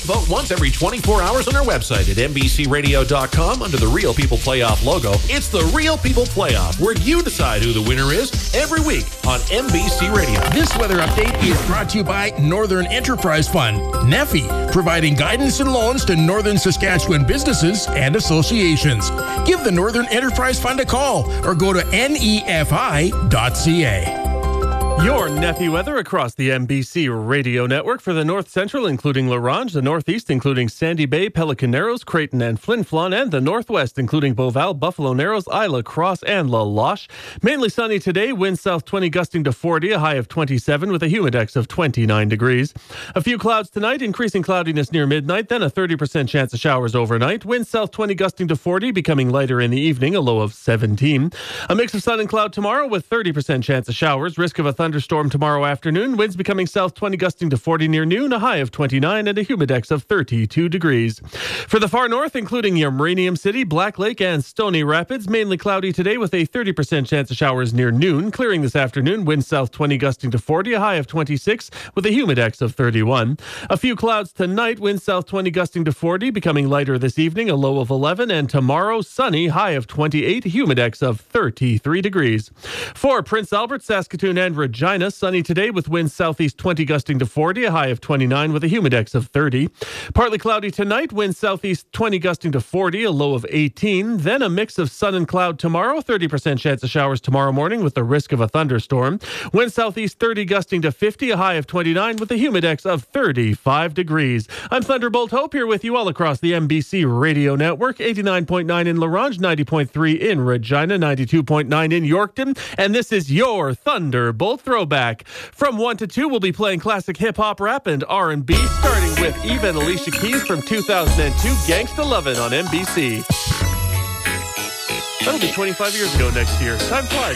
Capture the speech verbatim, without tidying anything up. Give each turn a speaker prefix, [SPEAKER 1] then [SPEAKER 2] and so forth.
[SPEAKER 1] vote once every twenty-four hours on our website at N B C radio dot com under the Real People Playoff logo. It's the Real People Playoff, where you decide who the winner is every week on N B C Radio.
[SPEAKER 2] This weather update is brought to you by Northern Enterprise Fund, N E F I, providing guidance and loans to Northern Saskatchewan businesses and associations. Give the Northern Enterprise Fund a call or go to N E F I dot C A.
[SPEAKER 3] Your N E F I weather across the N B C radio network for the North Central, including La Ronge, the Northeast, including Sandy Bay, Pelican Narrows, Creighton and Flin Flon, and the Northwest, including Beauval, Buffalo Narrows, Isla Cross, and La Loche. Mainly sunny today, winds south twenty gusting to forty, a high of twenty-seven with a humidex of twenty-nine degrees. A few clouds tonight, increasing cloudiness near midnight, then a thirty percent chance of showers overnight. Winds south twenty gusting to forty, becoming lighter in the evening, a low of seventeen. A mix of sun and cloud tomorrow with thirty percent chance of showers, risk of a thunderstorm tomorrow afternoon. Winds becoming south twenty gusting to forty near noon, a high of twenty-nine and a humidex of thirty-two degrees. For the far north, including Uranium City, Black Lake, and Stony Rapids, mainly cloudy today with a thirty percent chance of showers near noon. Clearing this afternoon, winds south twenty gusting to forty, a high of twenty-six with a humidex of thirty-one. A few clouds tonight, winds south twenty gusting to forty, becoming lighter this evening, a low of eleven, and tomorrow, sunny, high of twenty-eight, humidex of thirty-three degrees. For Prince Albert, Saskatoon, and Regina, sunny today with winds southeast twenty gusting to forty, a high of twenty-nine with a humidex of thirty. Partly cloudy tonight, winds southeast twenty gusting to forty, a low of eighteen. Then a mix of sun and cloud tomorrow, thirty percent chance of showers tomorrow morning with the risk of a thunderstorm. Winds southeast thirty gusting to fifty, a high of twenty-nine with a humidex of thirty-five degrees. I'm Thunderbolt Hope here with you all across the N B C radio network, eighty-nine point nine in La Ronge, ninety point three in Regina, ninety-two point nine in Yorkton, and this is your Thunderbolt Throwback. From one to two, we'll be playing classic hip-hop, rap, and R and B, starting with Eva and Alicia Keys from two thousand two, Gangsta Lovin' on N B C. That'll be twenty-five years ago next year. Time flies.